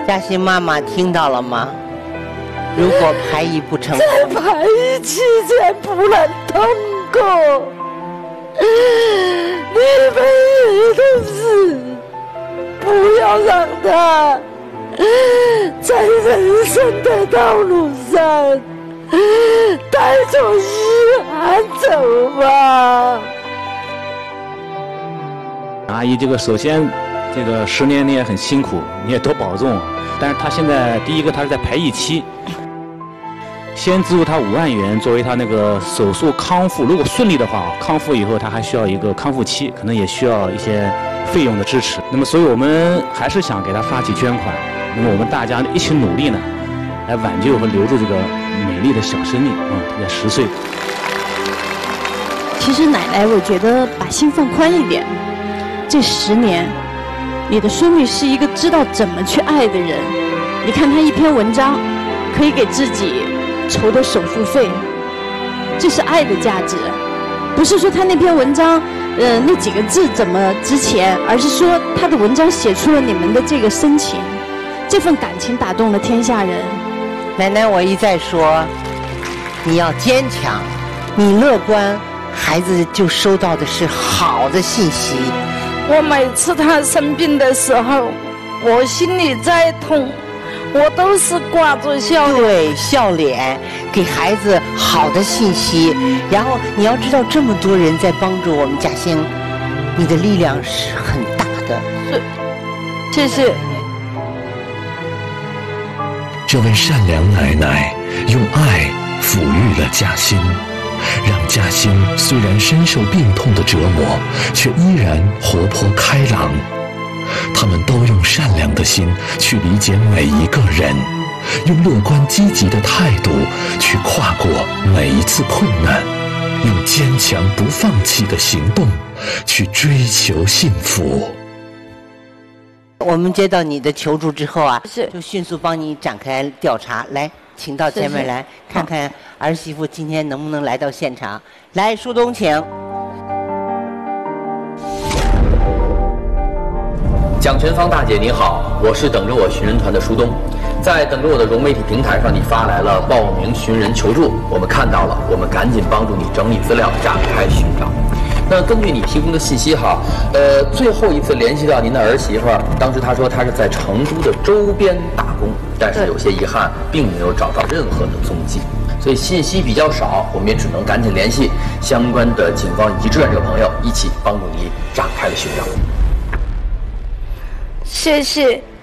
嘉欣妈妈听到了吗？如果排异不成功， 再排一期才不能通过。你们也都是不要让他在人生的道路上带着遗憾走吧。 阿姨，这个首先，这个10年你也很辛苦，你也多保重。但是她现在第一个，她是在排异期，先资助她5万元作为她那个手术康复，如果顺利的话，康复以后她还需要一个康复期，可能也需要一些费用的支持。那么，所以我们还是想给她发起捐款。那么我们大家一起努力呢，来挽救和留住这个美丽的小生命啊！她才10岁。 其实奶奶，我觉得把心放宽一点。这10年，你的孙女是一个知道怎么去爱的人。你看她一篇文章，可以给自己筹的手术费，这是爱的价值。不是说她那篇文章，那几个字怎么值钱，而是说她的文章写出了你们的这个深情，这份感情打动了天下人。 奶奶，我一再说，你要坚强，你乐观，孩子就收到的是好的信息。 我每次他生病的时候，我心里再痛，我都是挂着笑脸。 对，笑脸，给孩子好的信息。然后你要知道，这么多人在帮助我们嘉兴，你的力量是很大的。 谢谢。 这位善良奶奶用爱抚育了嘉欣，让嘉欣虽然深受病痛的折磨，却依然活泼开朗。他们都用善良的心去理解每一个人，用乐观积极的态度去跨过每一次困难，用坚强不放弃的行动去追求幸福。 我们接到你的求助之后啊， 是就迅速帮你展开调查。来，请到前面来，看看儿媳妇今天能不能来到现场。来，舒东，请。 蒋全芳大姐你好，我是等着我寻人团的舒东，在等着我的融媒体平台上，你发来了报名寻人求助，我们看到了，我们赶紧帮助你整理资料，展开寻找。那根据你提供的信息哈，最后一次联系到您的儿媳妇，当时她说她是在成都的周边打工，但是有些遗憾，并没有找到任何的踪迹，所以信息比较少，我们也只能赶紧联系相关的警方以及志愿者朋友，一起帮助你展开了寻找。 谢谢。